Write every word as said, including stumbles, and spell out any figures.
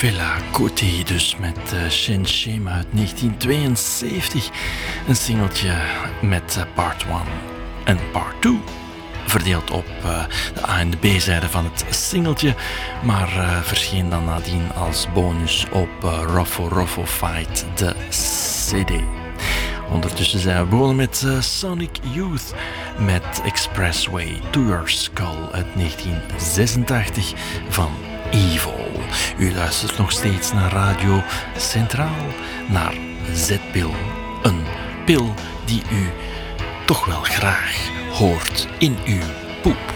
Villa Coté dus met uh, Shin Shema uit negentien tweeënzeventig. Een singeltje met uh, part één en part twee. Verdeeld op uh, de A- en de B-zijde van het singeltje, maar uh, verscheen dan nadien als bonus op uh, Ruffo Ruffo Fight, de C D. Ondertussen zijn we begonnen met uh, Sonic Youth met Expressway to Your Skull uit negentien zesentachtig van Evil. U luistert nog steeds naar Radio Centraal, naar Z-pil. Een pil die u toch wel graag hoort in uw poep.